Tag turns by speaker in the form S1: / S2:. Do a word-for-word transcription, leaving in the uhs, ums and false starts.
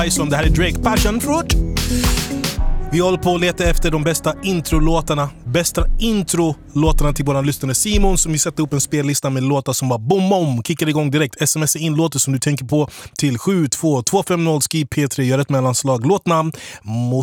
S1: Som det här är Drake Passion Fruit. Vi håller på att leta efter de bästa introlåtarna. Bästa introlåtarna till våran lyssnare Simon, som vi sätter upp en spellista med låtar som bara bom bom, kickar igång direkt. Smsa in låtar som du tänker på till sju två två fem noll, skriv P tre, gör ett mellanslag, låtnamn,